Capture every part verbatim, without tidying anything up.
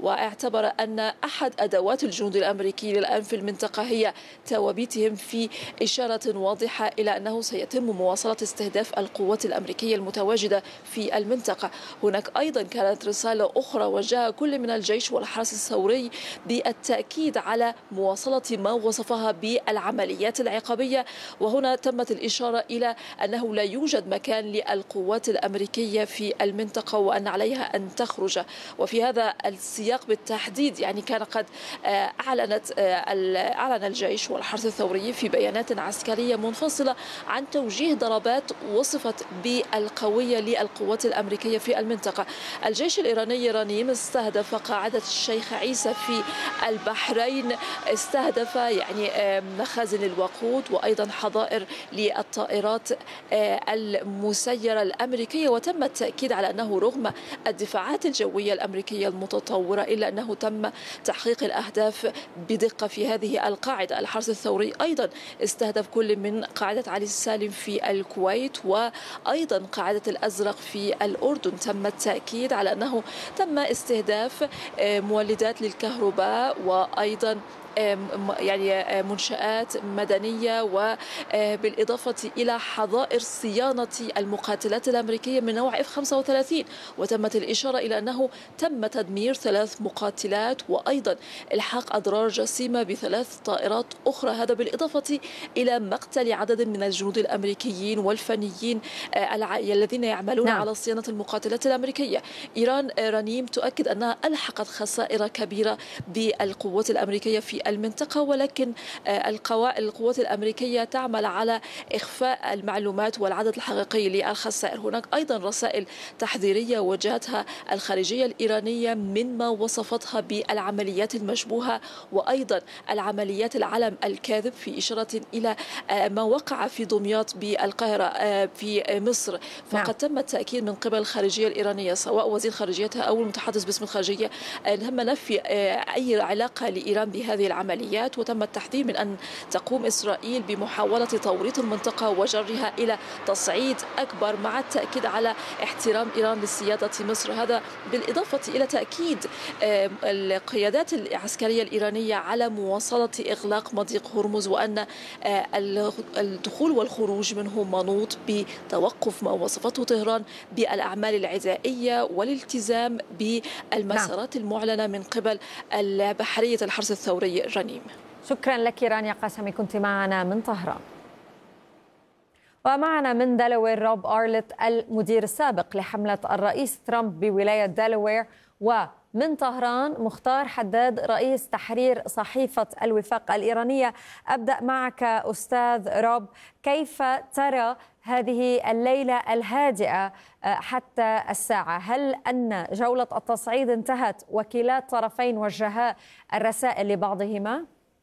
واعتبر أن أحد أدوات الجنود الأمريكي الآن في المنطقة هي توابيتهم، في إشارة واضحة إلى أنه سيتم مواصلة استهداف القوات الأمريكية المتواجدة في المنطقة. هناك أيضا كانت رسالة أخرى وجهها كل من الجيش والحرس الثوري بالتأكيد على مواصلة ما وصفها بالعمليات العقابية، وهنا تمت الإشارة إلى أنه لا يوجد مكان للقوات الأمريكية في المنطقة وأن عليها أن تخرج. وفي هذا السياق بالتحديد يعني كان قد أعلنت أعلن الجيش والحرس الثوري في بيانات عسكرية منفصلة عن توجيه ضربات وصفت بالقوية للقوات الأمريكية في المنطقة. الجيش الإيراني رنيم استهدف قاعدة الشيخ عيسى في البحرين، استهدف يعني مخازن الوقود وأيضا حظائر للطائرات المسيرة الأمريكية. وتم التأكيد على أنه رغم الدفاعات الجوية الأمريكية المتطورة إلا أنه تم تحقيق الأهداف بدقة في هذه القاعدة. الحرس الثوري أيضا استهدف كل من قاعدة علي السالم في الكويت وأيضا قاعدة الأزرق في الأردن. تم التأكيد على أنه تم استهداف مولدات للكهرباء وأيضا يعني منشآت مدنية وبالإضافة إلى حظائر صيانة المقاتلات الأمريكية من نوع إف خمسة وثلاثين. وتمت الإشارة إلى أنه تم تدمير ثلاث مقاتلات وأيضا إلحاق أضرار جسيمة بثلاث طائرات أخرى، هذا بالإضافة إلى مقتل عدد من الجنود الأمريكيين والفنيين الذين يعملون نعم. على صيانة المقاتلات الأمريكية. إيران رنيم تؤكد أنها ألحقت خسائر كبيرة بالقوات الأمريكية في المنطقة، ولكن القوات الأمريكية تعمل على إخفاء المعلومات والعدد الحقيقي للخسائر. هناك أيضا رسائل تحذيرية وجهتها الخارجية الإيرانية مما وصفتها بالعمليات المشبوهة وأيضا العمليات العلم الكاذب، في إشارة إلى ما وقع في دمياط بالقاهرة في مصر. فقد تم التأكيد من قبل الخارجية الإيرانية سواء وزير خارجيتها أو المتحدث باسم الخارجية تم نفي أي علاقة لإيران بهذه العمليات، وتم التحذير من أن تقوم إسرائيل بمحاولة توريط المنطقة وجرها إلى تصعيد أكبر، مع التأكيد على احترام إيران لسيادة مصر. هذا بالإضافة إلى تأكيد القيادات العسكرية الإيرانية على مواصلة إغلاق مضيق هرمز، وأن الدخول والخروج منه منوط بتوقف ما وصفته طهران بالأعمال العدائية والالتزام بالمسارات المعلنة من قبل بحرية الحرس الثوري رنيم. شكرا لك رانيا قاسمي، كنت معنا من طهران. ومعنا من دلوير روب أرلت المدير السابق لحملة الرئيس ترامب بولاية دلوير، ومن طهران مختار حداد رئيس تحرير صحيفة الوفاق الإيرانية. أبدأ معك أستاذ روب، كيف ترى هذه الليلة الهادئة حتى الساعة؟ هل أن جولة التصعيد انتهت وكلا الطرفين وجها الرسائل لبعضهما؟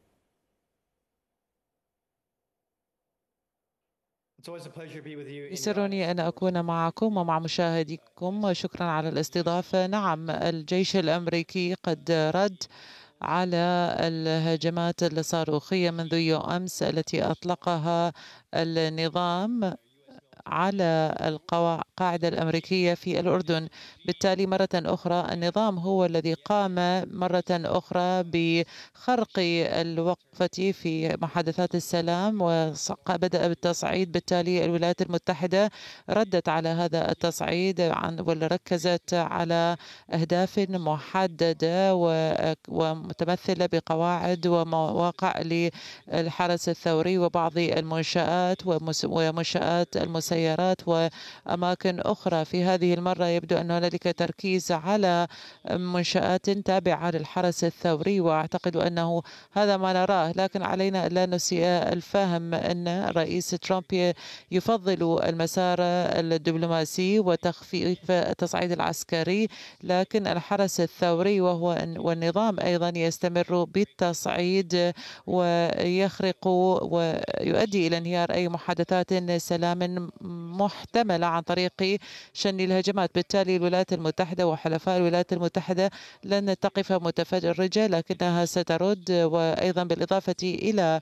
يسرني أن أكون معكم ومع مشاهديكم. شكرا على الاستضافة. نعم، الجيش الأمريكي قد رد على الهجمات الصاروخية منذ يوم أمس التي أطلقها النظام على القاعدة الأمريكية في الأردن. بالتالي مرة أخرى النظام هو الذي قام مرة أخرى بخرق الوقفة في محادثات السلام وبدأ بالتصعيد. بالتالي الولايات المتحدة ردت على هذا التصعيد وركزت على أهداف محددة ومتمثلة بقواعد ومواقع للحرس الثوري وبعض المنشآت ومنشآت المسيرات وأماكن أخرى. في هذه المرة يبدو أن هنالك تركيز على منشآت تابعة للحرس الثوري، وأعتقد أنه هذا ما نراه. لكن علينا لا نسيء الفهم أن الرئيس ترامب يفضل المسار الدبلوماسي وتخفيف التصعيد العسكري، لكن الحرس الثوري وهو والنظام أيضا يستمر بالتصعيد ويخرق ويؤدي إلى انهيار أي محادثات سلام محتملة عن طريق شن الهجمات. بالتالي الولايات المتحدة وحلفاء الولايات المتحدة لن تقف متفرجة، لكنها سترد. وأيضا بالإضافة إلى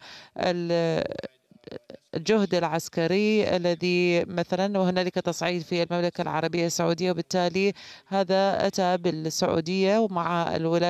الجهد العسكري الذي مثلا وهنالك تصعيد في المملكة العربية السعودية، وبالتالي هذا أتى بالسعودية ومع الولايات